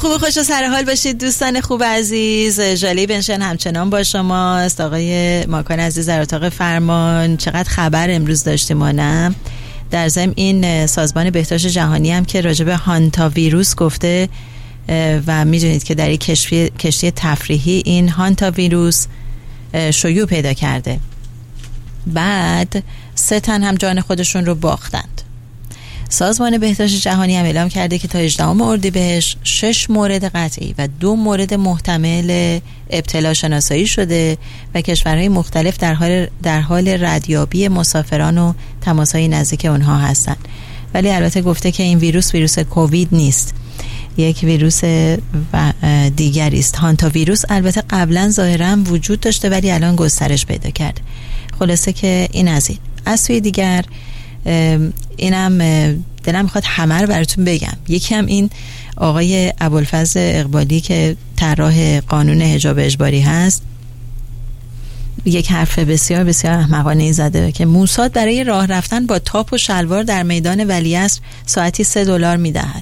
خوب خوش و سر حال باشید دوستان خوب عزیز. ژالی بنشن همچنان با شماست. آقای ماکان عزیز در اتاق فرمان. چقدر خبر امروز داشتیم ما نه؟ در ضمن این سازمان بهداشت جهانی هم که راجع به هانتا ویروس گفته و میدونید که در یک کشتی تفریحی این هانتا ویروس شیوع پیدا کرده. بعد 3 تن هم جان خودشون رو باختند. سازمان بهداشت جهانی هم اعلام کرده که تا 18 اردیبهشت 6 مورد قطعی و 2 مورد محتمل ابتلا شناسایی شده و کشورهای مختلف در حال ردیابی مسافران و تماسهای نزدیک اونها هستند. ولی البته گفته که این ویروس کووید نیست، یک ویروس دیگری است. هانتا ویروس البته قبلا ظاهرا وجود داشته ولی الان گسترش پیدا کرده. خلاصه که این از سوی دیگر اینم دلم میخواد همه رو براتون بگم. یکی هم این آقای ابوالفضل اقبالی که طراح قانون حجاب اجباری هست یک حرف بسیار بسیار احمقانه‌ای زده که موساد برای راه رفتن با تاپ و شلوار در میدان ولیعصر ساعتی $3 میدهد.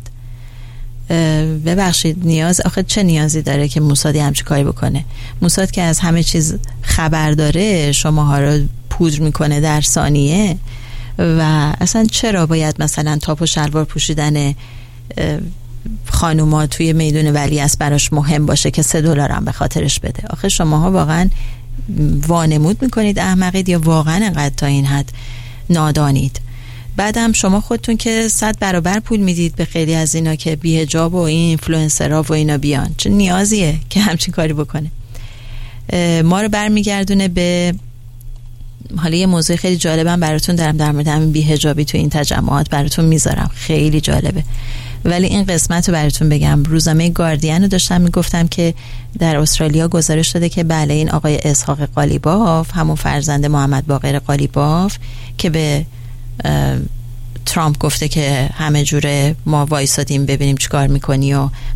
ببخشید آخه چه نیازی داره که موساد همچین کاری بکنه؟ موساد که از همه چیز خبر داره شماها رو پودر میکنه در ثانیه و اصلا چرا باید مثلا تاپ و شلوار پوشیدن خانوما توی میدون ولیعصر براش مهم باشه که $3 هم به خاطرش بده؟ آخه شماها واقعا وانمود میکنید احمقید یا واقعا انقدر تا این حد نادانید؟ بعدم شما خودتون که 100 برابر پول میدید به خیلی از اینا که بی حجاب و این اینفلوئنسرها و اینا بیان، چه نیازیه که همچین کاری بکنه؟ ما رو برمیگردونه به حالا یه موضوع خیلی جالبم براتون دارم در مورد همین بی حجابی تو این تجمعات براتون میذارم، خیلی جالبه. ولی این قسمت رو براتون بگم. روزنامه گاردین رو داشتم میگفتم که در استرالیا گزارش داده که بله این آقای اسحاق قالیباف، همون فرزند محمد باقر قالیباف که به ترامپ گفته که همه جوره ما وایسادیم ببینیم چیکار میکنی و